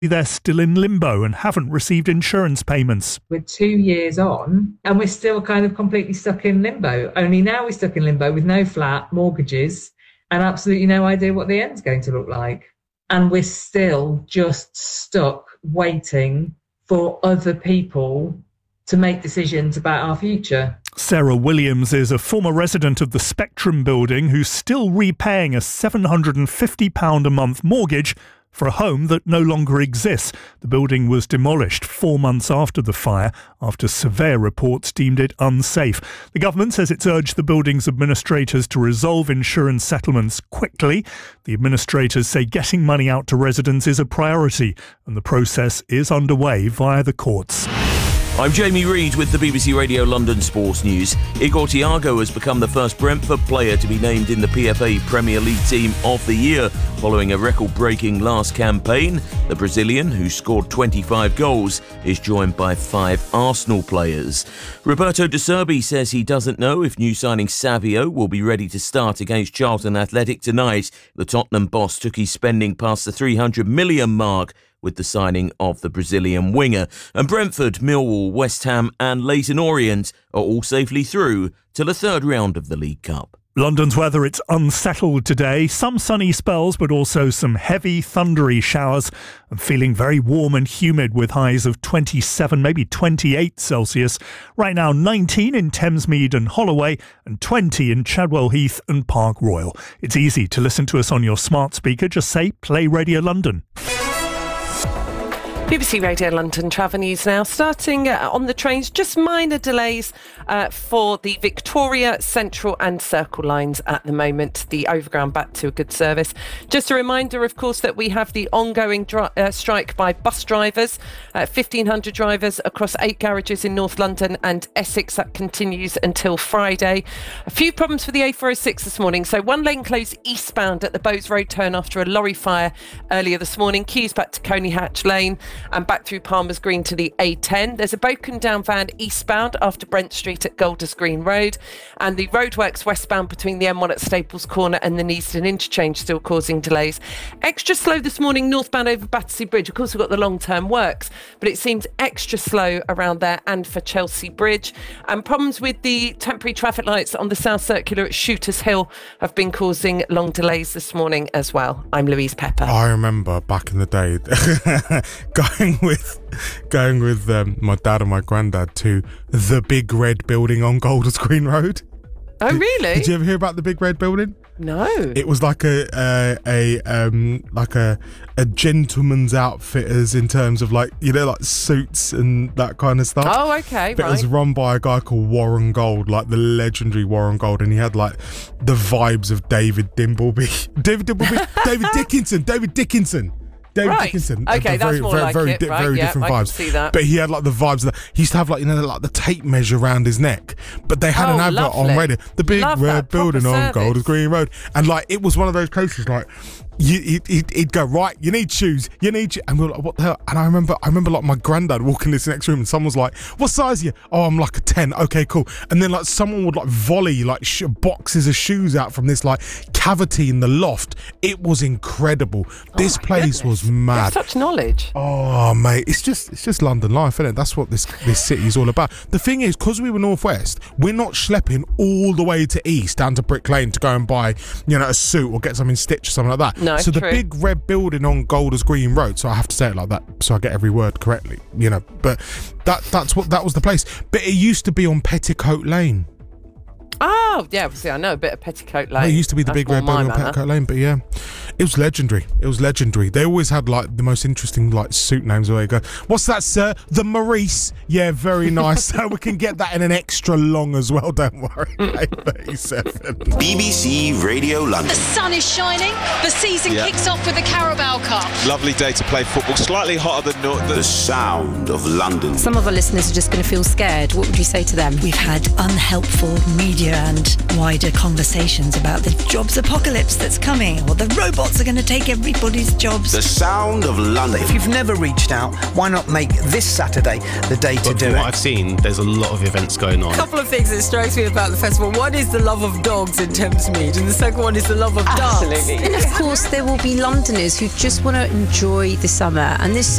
they're still in limbo and haven't received insurance payments. We're 2 years on and we're still kind of completely stuck in limbo. Only now we're stuck in limbo with no flat, mortgages, and absolutely no idea what the end's going to look like. And we're still just stuck waiting for other people to make decisions about our future. Sarah Williams is a former resident of the Spectrum building who's still repaying a £750 a month mortgage for a home that no longer exists. The building was demolished 4 months after the fire, after surveyor reports deemed it unsafe. The government says it's urged the building's administrators to resolve insurance settlements quickly. The administrators say getting money out to residents is a priority, and the process is underway via the courts. I'm Jamie Reid with the BBC Radio London Sports News. Igor Thiago has become the first Brentford player to be named in the PFA Premier League Team of the Year following a record-breaking last campaign. The Brazilian, who scored 25 goals, is joined by 5 Arsenal players. Roberto De Zerbi says he doesn't know if new signing Savio will be ready to start against Charlton Athletic tonight. The Tottenham boss took his spending past the £300 million mark with the signing of the Brazilian winger. And Brentford, Millwall, West Ham and Leyton Orient are all safely through to the third round of the League Cup. London's weather, it's unsettled today. Some sunny spells, but also some heavy, thundery showers. And feeling very warm and humid with highs of 27, maybe 28 Celsius. Right now, 19 in Thamesmead and Holloway and 20 in Chadwell Heath and Park Royal. It's easy to listen to us on your smart speaker. Just say, play Radio London. BBC Radio London travel news now. Starting on the trains, just minor delays for the Victoria, Central and Circle lines at the moment. The Overground back to a good service. Just a reminder, of course, that we have the ongoing strike by bus drivers. 1,500 drivers across 8 garages in North London and Essex. That continues until Friday. A few problems for the A406 this morning. So one lane closed eastbound at the Bowes Road turn after a lorry fire earlier this morning. Queues back to Coney Hatch Lane and back through Palmer's Green to the A10. There's a broken down van eastbound after Brent Street at Golders Green Road, and the roadworks westbound between the M1 at Staples Corner and the Neasden Interchange still causing delays. Extra slow this morning northbound over Battersea Bridge. Of course, we've got the long-term works, but it seems extra slow around there and for Chelsea Bridge. And problems with the temporary traffic lights on the South Circular at Shooters Hill have been causing long delays this morning as well. I'm Louise Pepper. I remember back in the day going with my dad and my granddad to the Big Red Building on Golders Green Road. Oh, really? Did you ever hear about the Big Red Building? No. It was like a gentleman's outfitters in terms of like suits and that kind of stuff. Oh, okay, but right. It was run by a guy called Warren Gold, like the legendary Warren Gold, and he had like the vibes of David Dimbleby. David Dickinson. David Dickinson. Okay, that's more like it. Very different vibes. I can see that. But he had like the vibes that he used to have, like the tape measure around his neck. But they had an advert on radio, the Big Red Building on Golders Green Road, and like it was one of those cases like. He'd go, right, you need shoes, and we were like, what the hell? And I remember like my granddad walking in this next room and someone was like, what size are you? Oh, I'm like a 10. Okay, cool. And then like someone would like volley like boxes of shoes out from this like cavity in the loft. It was incredible. This place was mad. Such knowledge. Oh mate, it's just London life, isn't it? That's what this city is all about. The thing is, because we were northwest, we're not schlepping all the way to east down to Brick Lane to go and buy a suit or get something stitched or something like that. No, so the true. Big Red Building on Golders Green Road, so I have to say it like that so I get every word correctly, but that was the place. But it used to be on Petticoat Lane. Oh, yeah, obviously I know a bit of Petticoat Lane. It used to be the Big Red Building on Petticoat Lane, but yeah, it was legendary. They always had like the most interesting like suit names where you go, what's that, sir? The Maurice. Yeah, very nice. So we can get that in an extra long as well, don't worry. 8:37. BBC Radio London. The sun is shining. The season kicks off with the Carabao Cup. Lovely day to play football. Slightly hotter than north. The sound of London. Some of our listeners are just going to feel scared. What would you say to them? We've had unhelpful media and wider conversations about the jobs apocalypse that's coming, or the robots are going to take everybody's jobs. The sound of London. If you've never reached out, why not make this Saturday the day to do it? From what I've seen, there's a lot of events going on. A couple of things that strikes me about the festival. One is the love of dogs in Thamesmead, and the second one is the love of dance. And of course, there will be Londoners who just want to enjoy the summer, and this